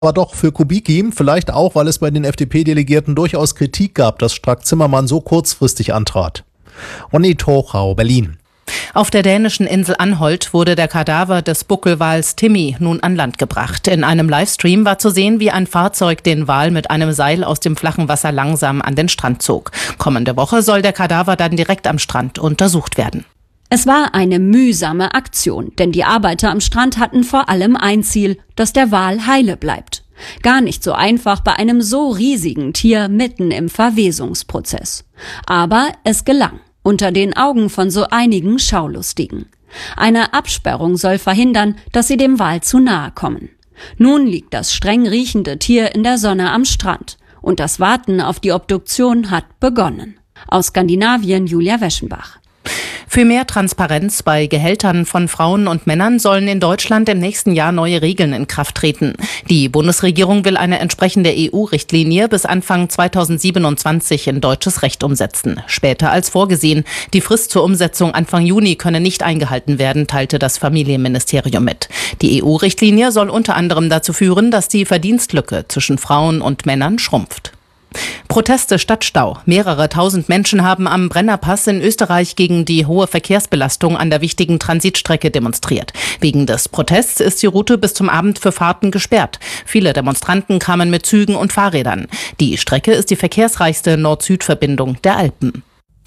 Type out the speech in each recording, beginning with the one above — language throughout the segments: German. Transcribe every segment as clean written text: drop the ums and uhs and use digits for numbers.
aber doch für Kubicki, vielleicht auch, weil es bei den FDP-Delegierten durchaus Kritik gab, dass Strack-Zimmermann so kurzfristig antrat. Onni Tochau, Berlin. Auf der dänischen Insel Anholt wurde der Kadaver des Buckelwals Timmy nun an Land gebracht. In einem Livestream war zu sehen, wie ein Fahrzeug den Wal mit einem Seil aus dem flachen Wasser langsam an den Strand zog. Kommende Woche soll der Kadaver dann direkt am Strand untersucht werden. Es war eine mühsame Aktion, denn die Arbeiter am Strand hatten vor allem ein Ziel, dass der Wal heile bleibt. Gar nicht so einfach bei einem so riesigen Tier mitten im Verwesungsprozess. Aber es gelang. Unter den Augen von so einigen Schaulustigen. Eine Absperrung soll verhindern, dass sie dem Wal zu nahe kommen. Nun liegt das streng riechende Tier in der Sonne am Strand und das Warten auf die Obduktion hat begonnen. Aus Skandinavien Julia Weschenbach. Für mehr Transparenz bei Gehältern von Frauen und Männern sollen in Deutschland im nächsten Jahr neue Regeln in Kraft treten. Die Bundesregierung will eine entsprechende EU-Richtlinie bis Anfang 2027 in deutsches Recht umsetzen. Später als vorgesehen. Die Frist zur Umsetzung Anfang Juni könne nicht eingehalten werden, teilte das Familienministerium mit. Die EU-Richtlinie soll unter anderem dazu führen, dass die Verdienstlücke zwischen Frauen und Männern schrumpft. Proteste statt Stau. Mehrere tausend Menschen haben am Brennerpass in Österreich gegen die hohe Verkehrsbelastung an der wichtigen Transitstrecke demonstriert. Wegen des Protests ist die Route bis zum Abend für Fahrten gesperrt. Viele Demonstranten kamen mit Zügen und Fahrrädern. Die Strecke ist die verkehrsreichste Nord-Süd-Verbindung der Alpen.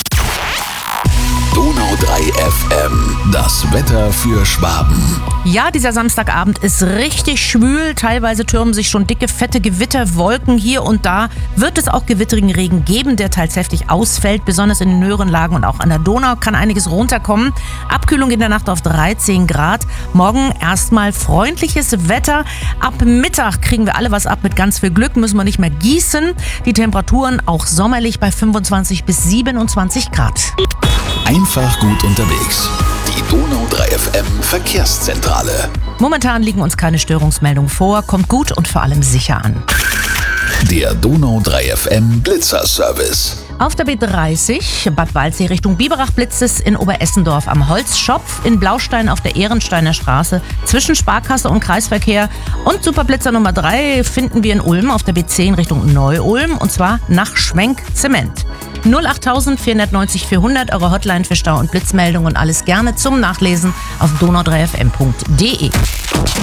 Donau 3 FM, das Wetter für Schwaben. Ja, dieser Samstagabend ist richtig schwül. Teilweise türmen sich schon dicke, fette Gewitterwolken. Hier und da wird es auch gewitterigen Regen geben, der teils heftig ausfällt. Besonders in den höheren Lagen und auch an der Donau kann einiges runterkommen. Abkühlung in der Nacht auf 13 Grad. Morgen erstmal freundliches Wetter. Ab Mittag kriegen wir alle was ab. Mit ganz viel Glück müssen wir nicht mehr gießen. Die Temperaturen auch sommerlich bei 25 bis 27 Grad. Einfach gut unterwegs. Die Donau 3 FM Verkehrszentrale. Momentan liegen uns keine Störungsmeldungen vor. Kommt gut und vor allem sicher an. Der Donau 3 FM Blitzerservice. Auf der B30 Bad Waldsee Richtung Biberach blitzt es in Oberessendorf am Holzschopf, in Blaustein auf der Ehrensteiner Straße zwischen Sparkasse und Kreisverkehr. Und Superblitzer Nummer 3 finden wir in Ulm auf der B10 Richtung Neu-Ulm und zwar nach Schwenk Zement. 08000 490 400, eure Hotline für Stau- und Blitzmeldungen und alles gerne zum Nachlesen auf donau3fm.de.